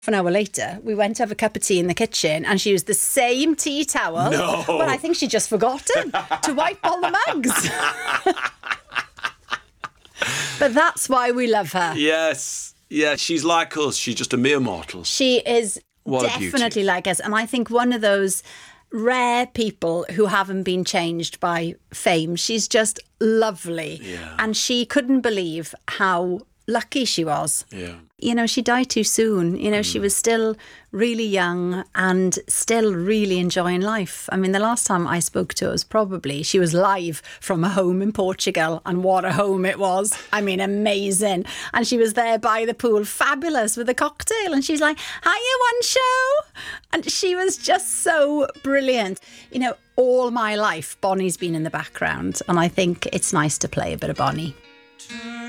An hour later, we went to have a cup of tea in the kitchen and she used the same tea towel. No. Well, I think she'd just forgotten to wipe all the mugs. But that's why we love her. Yes. Yeah, she's like us. She's just a mere mortal. She is What a definitely beauty. like us. And I think one of those rare people who haven't been changed by fame. She's just lovely. Yeah. And she couldn't believe how lucky she was. Yeah. You know, she died too soon. You know, she was still really young and still really enjoying life. I mean, the last time I spoke to her was probably, she was live from a home in Portugal, and what a home it was. I mean, amazing. And she was there by the pool, fabulous, with a cocktail. And she's like, hiya, one show. And she was just so brilliant. You know, all my life, Bonnie's been in the background. And I think it's nice to play a bit of Bonnie.